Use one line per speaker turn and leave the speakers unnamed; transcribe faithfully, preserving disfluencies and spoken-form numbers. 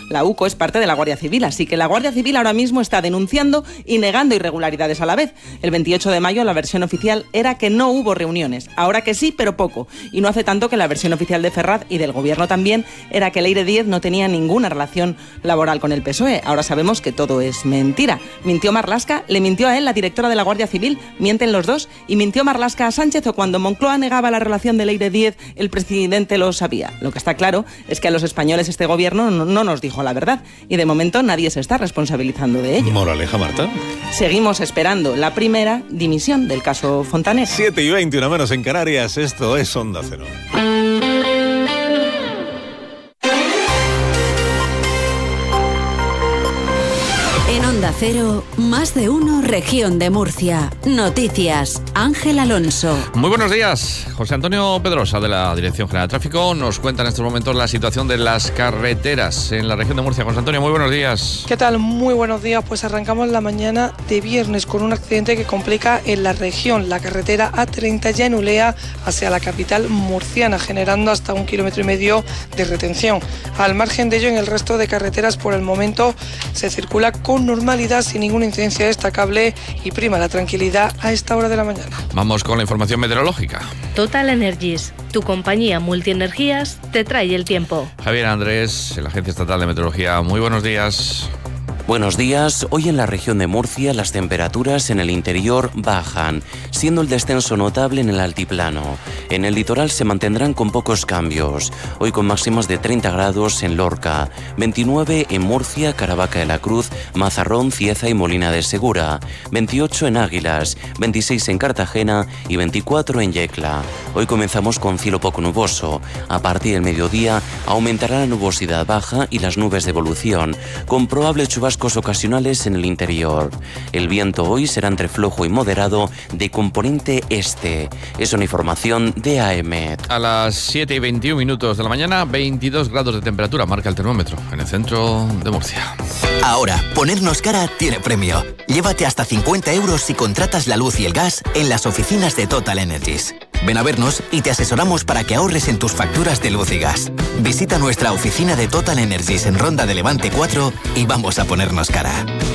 La U C O es parte de la Guardia Civil, así que la Guardia Civil ahora mismo está denunciando y negando irregularidades a la vez. El veintiocho de mayo la versión oficial era que no hubo reuniones, ahora que sí, pero poco. Y no hace tanto que la versión oficial de Ferraz y del Gobierno también era que Leire Díez no tenía ninguna relación laboral con el P S O E. Ahora sabemos que todo es mentira. Mintió Marlaska, le mintió a él la directora de la Guardia Civil, mienten los dos, y mintió Marlaska a Sánchez, o cuando Moncloa negaba la relación de Leire Díez, el presidente lo sabía. Lo que está claro es que a los españoles este Gobierno no, no nos dijo la verdad, y de momento nadie se está responsabilizando de ello.
Moraleja, Marta.
Seguimos esperando la primera dimisión del caso Fontaner.
siete y veinte, una menos en Canarias, esto es Onda Cero.
En Onda Cero, más de uno, región de Murcia. Noticias, Ángel Alonso.
Muy buenos días. José Antonio Pedrosa, de la Dirección General de Tráfico, nos cuenta en estos momentos la situación de las carreteras en la región de Murcia. José Antonio, muy buenos días.
¿Qué tal? Muy buenos días. Pues arrancamos la mañana de viernes con un accidente que complica en la región, la carretera A treinta ya en Ulea hacia la capital murciana, generando hasta un kilómetro y medio de retención. Al margen de ello, en el resto de carreteras por el momento se circula con normalidad, sin ninguna incidencia destacable, y prima la tranquilidad a esta hora de la mañana.
Vamos con la información meteorológica.
Total Energies, tu compañía multienergías, te trae el tiempo.
Javier Andrés, de la Agencia Estatal de Meteorología, muy buenos días.
Buenos días. Hoy en la región de Murcia las temperaturas en el interior bajan, siendo el descenso notable en el altiplano. En el litoral se mantendrán con pocos cambios. Hoy con máximas de treinta grados en Lorca, veintinueve en Murcia, Caravaca de la Cruz, Mazarrón, Cieza y Molina de Segura, veintiocho en Águilas, veintiséis en Cartagena y veinticuatro en Yecla. Hoy comenzamos con cielo poco nuboso. A partir del mediodía aumentará la nubosidad baja y las nubes de evolución, con probables chubascos ocasionales en el interior. El viento hoy será entre flojo y moderado de componente este. Es una información de A E M E T.
A las siete y veintiún minutos de la mañana, veintidós grados de temperatura marca el termómetro en el centro de Murcia.
Ahora, ponernos cara tiene premio. Llévate hasta cincuenta euros si contratas la luz y el gas en las oficinas de Total Energies. Ven a vernos y te asesoramos para que ahorres en tus facturas de luz y gas. Visita nuestra oficina de Total Energies en Ronda de Levante cuatro y vamos a ponernos cara.